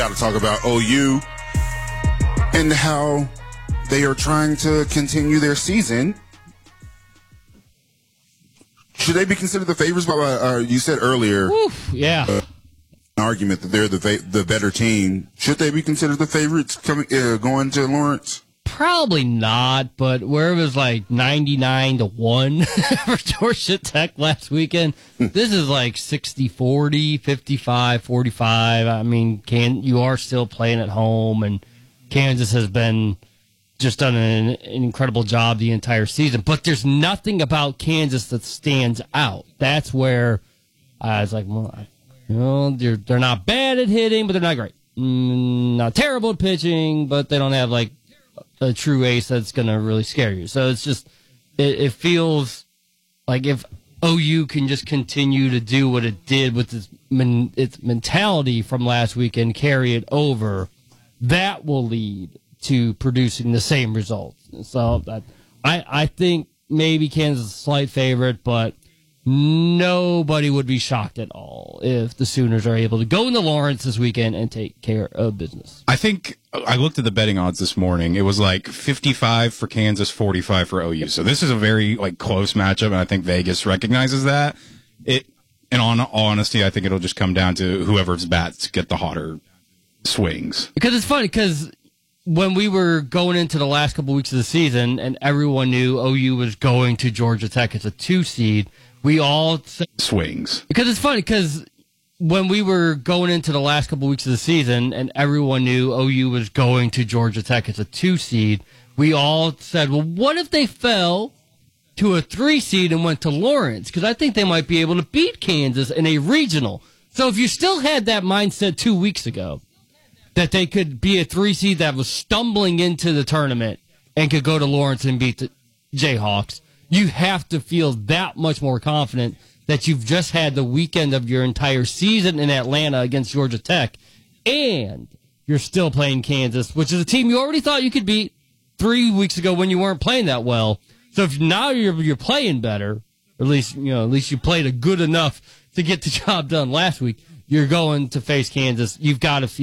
got to talk about OU and how they are trying to continue their season. Should they be considered the favorites? You said earlier, yeah, an argument that they're the better team. Should they be considered the favorites going to Lawrence? Probably not, but where it was like 99-1 for Georgia Tech last weekend, this is like 60-40, 55-45. I mean, you are still playing at home, and Kansas has been just done an incredible job the entire season. But there's nothing about Kansas that stands out. That's where I was like, they're not bad at hitting, but they're not great. Not terrible at pitching, but they don't have like a true ace that's going to really scare you. So it's just, it feels like if OU can just continue to do what it did with its mentality from last weekend, carry it over, that will lead to producing the same results. So I think maybe Kansas is a slight favorite, but nobody would be shocked at all if the Sooners are able to go into Lawrence this weekend and take care of business. I think I looked at the betting odds this morning. It was like 55 for Kansas, 45 for OU. So this is a very close matchup, and I think Vegas recognizes that. In all honesty, I think it'll just come down to whoever's bats get the hotter swings. Because it's funny, because when we were going into the last couple weeks of the season and everyone knew OU was going to Georgia Tech as a 2 seed, we all said swings. Because it's funny, because when we were going into the last couple weeks of the season and everyone knew OU was going to Georgia Tech as a 2 seed, we all said, well, what if they fell to a 3 seed and went to Lawrence? Because I think they might be able to beat Kansas in a regional. So if you still had that mindset 2 weeks ago, that they could be a 3 seed that was stumbling into the tournament and could go to Lawrence and beat the Jayhawks, you have to feel that much more confident that you've just had the weekend of your entire season in Atlanta against Georgia Tech, and you're still playing Kansas, which is a team you already thought you could beat 3 weeks ago when you weren't playing that well. So if now you're playing better, or at least you played a good enough to get the job done last week, you're going to face Kansas. You've got to feel